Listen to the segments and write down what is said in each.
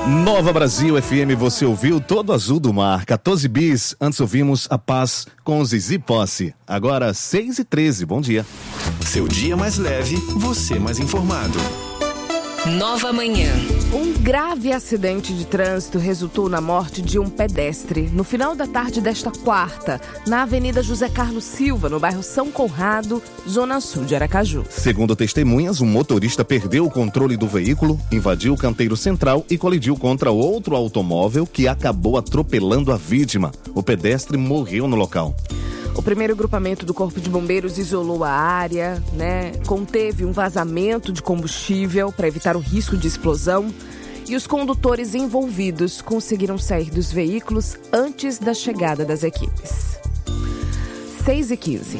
Nova Brasil FM, você ouviu Todo Azul do Mar, 14 bis. Antes ouvimos A Paz com Zizi Posse. Agora 6h13, bom dia. Seu dia mais leve, você mais informado. Nova Manhã. Um grave acidente de trânsito resultou na morte de um pedestre no final da tarde desta quarta, na Avenida José Carlos Silva, no bairro São Conrado, zona sul de Aracaju. Segundo testemunhas, um motorista perdeu o controle do veículo, invadiu o canteiro central e colidiu contra outro automóvel que acabou atropelando a vítima. O pedestre morreu no local. O primeiro grupamento do Corpo de Bombeiros isolou a área, conteve um vazamento de combustível para evitar o risco de explosão e os condutores envolvidos conseguiram sair dos veículos antes da chegada das equipes. 6h15.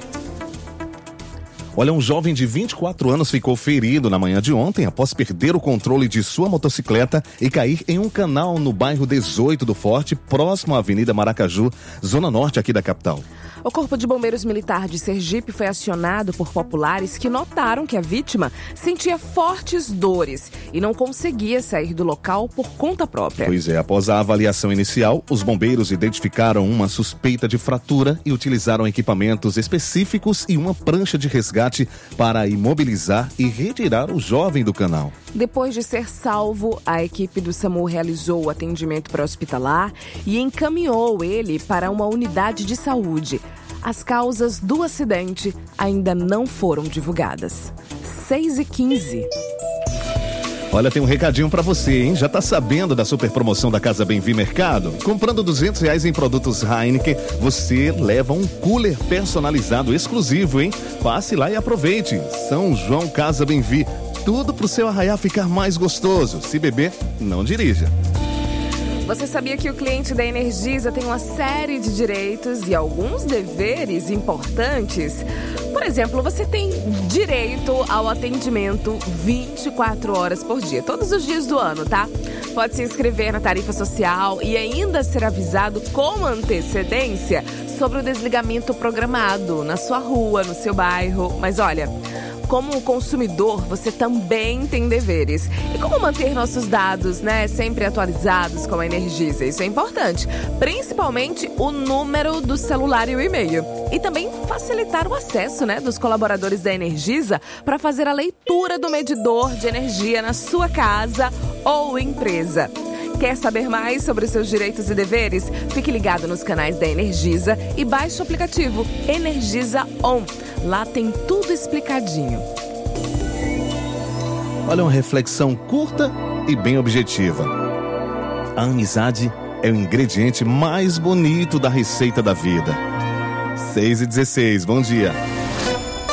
Olha, um jovem de 24 anos ficou ferido na manhã de ontem após perder o controle de sua motocicleta e cair em um canal no bairro 18 do Forte, próximo à Avenida Maracaju, zona norte aqui da capital. O Corpo de Bombeiros Militar de Sergipe foi acionado por populares que notaram que a vítima sentia fortes dores e não conseguia sair do local por conta própria. Pois é, após a avaliação inicial, os bombeiros identificaram uma suspeita de fratura e utilizaram equipamentos específicos e uma prancha de resgate para imobilizar e retirar o jovem do canal. Depois de ser salvo, a equipe do SAMU realizou o atendimento pré-hospitalar e encaminhou ele para uma unidade de saúde. As causas do acidente ainda não foram divulgadas. 6h15. Olha, tem um recadinho pra você, hein? Já tá sabendo da super promoção da Casa Bem-Vi Mercado? Comprando R$200 em produtos Heineken, você leva um cooler personalizado exclusivo, hein? Passe lá e aproveite. São João Casa Bem-Vi. Tudo pro seu arraiá ficar mais gostoso. Se beber, não dirija. Você sabia que o cliente da Energisa tem uma série de direitos e alguns deveres importantes? Por exemplo, você tem direito ao atendimento 24 horas por dia, todos os dias do ano, tá? Pode se inscrever na tarifa social e ainda ser avisado com antecedência sobre o desligamento programado na sua rua, no seu bairro. Mas olha, como consumidor, você também tem deveres. E como manter nossos dados, sempre atualizados com a Energisa? Isso é importante. Principalmente o número do celular e o e-mail. E também facilitar o acesso, dos colaboradores da Energisa para fazer a leitura do medidor de energia na sua casa ou empresa. Quer saber mais sobre os seus direitos e deveres? Fique ligado nos canais da Energisa e baixe o aplicativo Energisa On. Lá tem tudo explicadinho. Olha, uma reflexão curta e bem objetiva. A amizade é o ingrediente mais bonito da receita da vida. 6h16, bom dia.